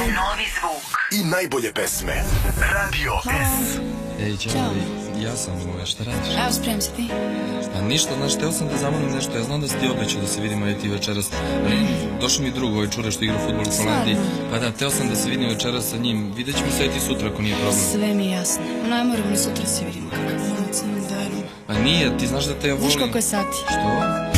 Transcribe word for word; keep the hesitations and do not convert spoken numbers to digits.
Novi zvuk. I najbolje pesme. Radio S. Ej, Ćao, ja sam ovo, šta radiš? Evo, spremim se ti. Pa ništa, znaš, teo sam da zamolim nešto, ja znam da si ti obećao da se vidimo i ti večeras. Došao mi drug, ovaj čure što igra futbol u Holandiji. Pa da, teo sam da se vidim večeras sa njim, vidjet ćemo se i ti sutra ako nije problem. Sve mi je jasno, ne moramo ni sutra se vidimo, kakav morac, ne darom. Pa nije, ti znaš da te ja volim. Znaš koliko je sati? Što?